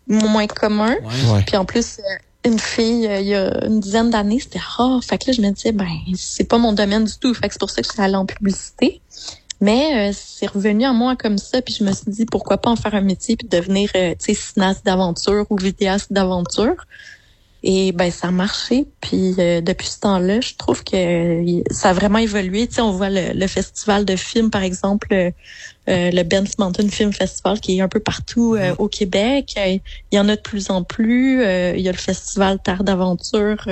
moins commun. Ouais. Puis en plus, une fille, il y a une dizaine d'années, c'était rare. Fait que là, je me disais, c'est pas mon domaine du tout. Fait que c'est pour ça que je suis allée en publicité. Mais c'est revenu à moi comme ça, puis je me suis dit, pourquoi pas en faire un métier puis devenir, cinéaste d'aventure ou vidéaste d'aventure. Et ça a marché. Puis depuis ce temps-là, je trouve que ça a vraiment évolué. Tu sais, on voit le festival de films, par exemple, le Banff Mountain Film Festival, qui est un peu partout au Québec. Il y en a de plus en plus. Il y a le festival Terre d'aventure,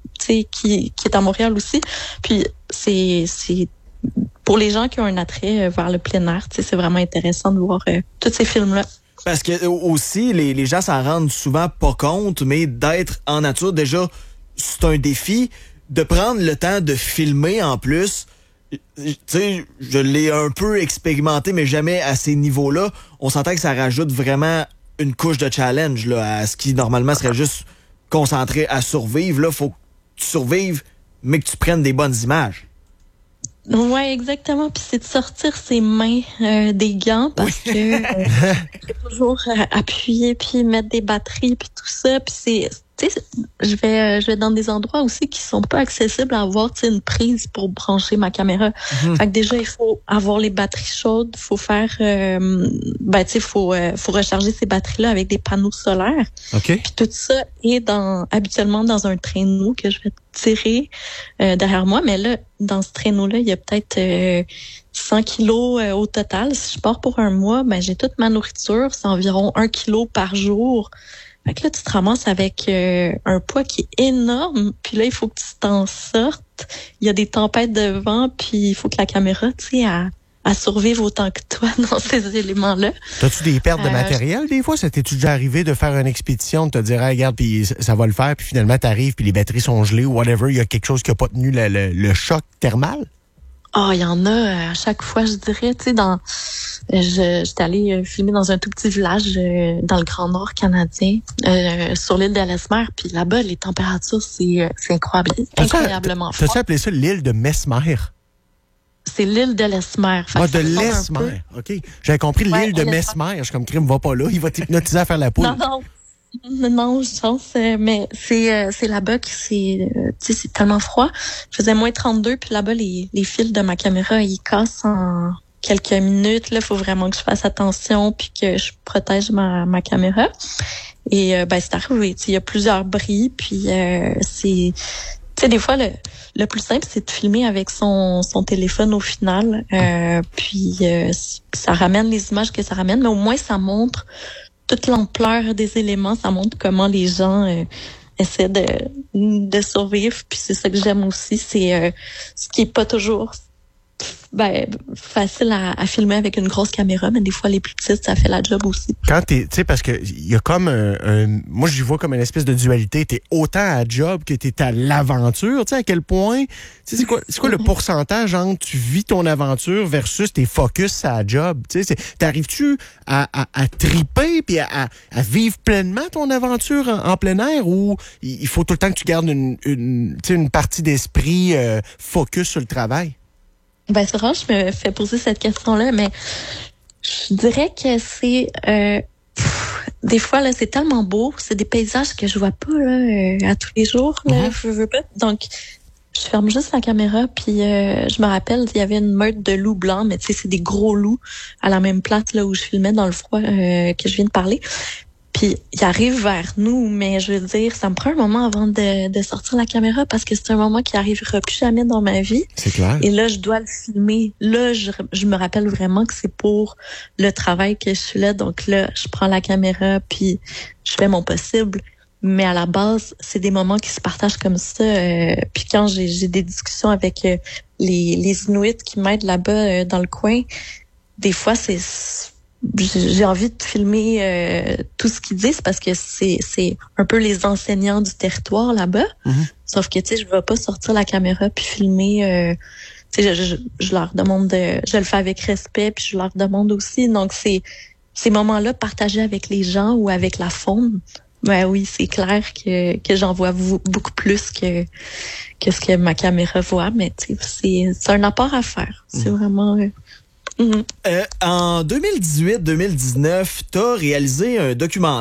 qui est à Montréal aussi. Puis c'est pour les gens qui ont un attrait vers le plein air, c'est vraiment intéressant de voir tous ces films-là. Parce que aussi, les gens s'en rendent souvent pas compte, mais d'être en nature, déjà, c'est un défi. De prendre le temps de filmer en plus, tu sais, je l'ai un peu expérimenté, mais jamais à ces niveaux-là. On s'entend que ça rajoute vraiment une couche de challenge là, à ce qui, normalement, serait juste concentré à survivre. Là, faut que tu survives, mais que tu prennes des bonnes images. Ouais, exactement. Puis c'est de sortir ses mains des gants parce que faut toujours appuyer puis mettre des batteries puis tout ça. Puis c'est, tu sais, je vais dans des endroits aussi qui sont pas accessibles à avoir, tu sais, une prise pour brancher ma caméra. Fait que déjà il faut avoir les batteries chaudes, faut faire, tu sais, faut recharger ces batteries là avec des panneaux solaires. OK. Puis tout ça est habituellement dans un traîneau que je vais tirer derrière moi, mais là dans ce traîneau-là, il y a peut-être 100 kilos au total. Si je pars pour un mois, j'ai toute ma nourriture, c'est environ 1 kilo par jour. Fait que là, tu te ramasses avec un poids qui est énorme, puis là, il faut que tu t'en sortes. Il y a des tempêtes de vent, puis il faut que la caméra, tu sais, à survivre autant que toi dans ces éléments-là. T'as-tu des pertes de matériel des fois? Ça t'es-tu déjà arrivé de faire une expédition, de te dire, hey, regarde, puis ça va le faire, puis finalement t'arrives, puis les batteries sont gelées ou whatever, il y a quelque chose qui a pas tenu le choc thermal? Il y en a à chaque fois, je dirais, tu sais, j'étais allée filmer dans un tout petit village dans le Grand Nord canadien, sur l'île de l'Esmer, puis là-bas, les températures, c'est incroyablement froid. T'as-tu appelé ça l'île de Mesmer? C'est l'île de l'Esmer. De l'Esmer, OK. J'avais compris l'île de Mesmer. Je suis comme, crime, va pas là, il va t'hypnotiser à faire la poule. Non, je pense, mais c'est là-bas que c'est tellement froid. Je faisais moins 32, puis là-bas, les fils de ma caméra, ils cassent en quelques minutes. Là, faut vraiment que je fasse attention, puis que je protège ma caméra. Et c'est arrivé. Il y a plusieurs bris, puis c'est... Tu sais, des fois, le plus simple, c'est de filmer avec son téléphone au final. Puis ça ramène les images que ça ramène, mais au moins, ça montre toute l'ampleur des éléments. Ça montre comment les gens essaient de survivre. Puis c'est ça que j'aime aussi. C'est ce qui est pas toujours facile à filmer avec une grosse caméra, mais des fois les plus petites, ça fait la job aussi. Quand tu sais, parce que il y a comme moi je vois comme une espèce de dualité, t'es autant à job que t'es à l'aventure, tu sais à quel point, tu sais c'est quoi le pourcentage entre tu vis ton aventure versus tes focus à job, tu sais t'arrives-tu à triper puis à vivre pleinement ton aventure en plein air ou il faut tout le temps que tu gardes une partie d'esprit focus sur le travail? C'est vrai, je me fais poser cette question-là, mais je dirais que c'est des fois là, c'est tellement beau, c'est des paysages que je vois pas là à tous les jours. Là, je veux pas. Donc, je ferme juste la caméra, puis je me rappelle, il y avait une meute de loups blancs, mais tu sais, c'est des gros loups à la même place là où je filmais dans le froid que je viens de parler. Puis il arrive vers nous, mais je veux dire, ça me prend un moment avant de sortir la caméra parce que c'est un moment qui arrivera plus jamais dans ma vie. C'est clair. Et là, je dois le filmer. Là, je me rappelle vraiment que c'est pour le travail que je suis là. Donc là, je prends la caméra puis je fais mon possible. Mais à la base, c'est des moments qui se partagent comme ça. Puis quand j'ai des discussions avec les Inuits qui m'aident là-bas dans le coin, des fois, j'ai envie de filmer tout ce qu'ils disent parce que c'est un peu les enseignants du territoire là-bas. Sauf que, tu sais, je vais pas sortir la caméra puis filmer. Tu sais, je leur demande je le fais avec respect puis je leur demande aussi. Donc, ces moments-là partagés avec les gens ou avec la faune, oui, c'est clair que j'en vois beaucoup plus que ce que ma caméra voit. Mais, tu sais, c'est un apport à faire. C'est vraiment... En 2018-2019, t'as réalisé un documentaire